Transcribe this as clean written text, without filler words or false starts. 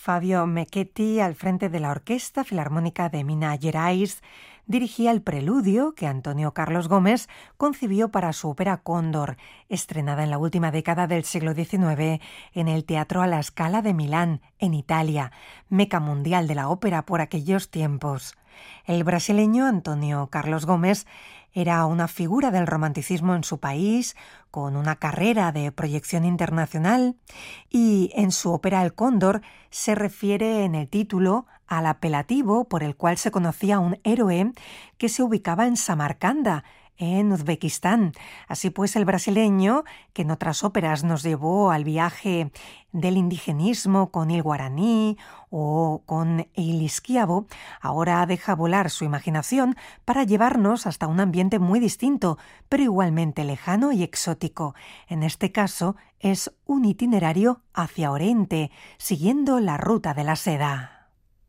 Fabio Mechetti, al frente de la Orquesta Filarmónica de Minas Gerais, dirigía el preludio que Antonio Carlos Gómez concibió para su ópera Cóndor, estrenada en la última década del siglo XIX en el Teatro alla Scala de Milán, en Italia, meca mundial de la ópera por aquellos tiempos. El brasileño Antonio Carlos Gómez era una figura del romanticismo en su país, con una carrera de proyección internacional, y en su ópera El Cóndor se refiere en el título al apelativo por el cual se conocía a un héroe que se ubicaba en Samarcanda, en Uzbekistán. Así pues, el brasileño, que en otras óperas nos llevó al viaje del indigenismo con Il Guaraní o con Il Isquiavo, ahora deja volar su imaginación para llevarnos hasta un ambiente muy distinto, pero igualmente lejano y exótico. En este caso, es un itinerario hacia Oriente, siguiendo la ruta de la seda.